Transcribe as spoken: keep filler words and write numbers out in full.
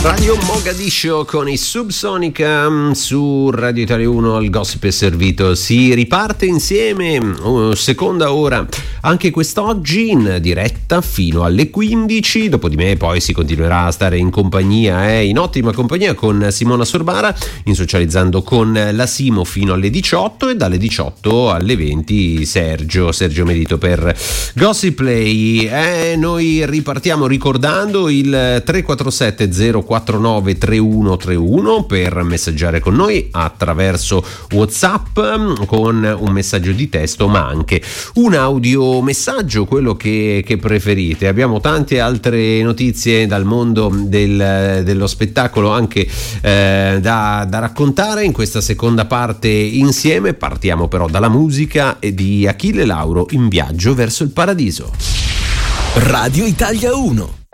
Radio Mogadiscio con i Subsonica su Radio Italia uno. Al Gossip è servito, si riparte insieme, uh, seconda ora anche quest'oggi in diretta fino alle quindici. Dopo di me poi si continuerà a stare in compagnia, eh, in ottima compagnia, con Simona Sorbara, in Socializzando con la Simo fino alle diciotto, e dalle diciotto alle venti Sergio Sergio Medito per Gossip Play. Eh, noi ripartiamo ricordando il tre quattro sette zero quattro nove tre uno tre uno per messaggiare con noi attraverso WhatsApp con un messaggio di testo, ma anche un audio messaggio, quello che, che preferite. Abbiamo tante altre notizie dal mondo del, dello spettacolo anche eh, da, da raccontare in questa seconda parte insieme. Partiamo però dalla musica e di Achille Lauro, In viaggio verso il paradiso. Radio Italia uno.